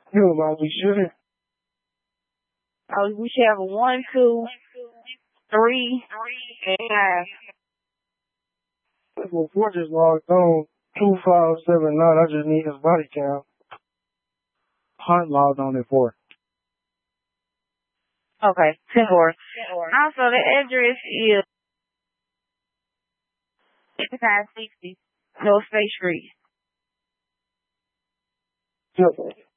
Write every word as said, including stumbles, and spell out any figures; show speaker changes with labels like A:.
A: You about we should.
B: Oh, we should have a one, two, three, and five.
A: Well, four just logged on. Two five seven nine. I just need his body count.
C: Hunt logged on at four.
B: Okay, ten four. Also, the address is fifty-five sixty North State Street.
A: Yep.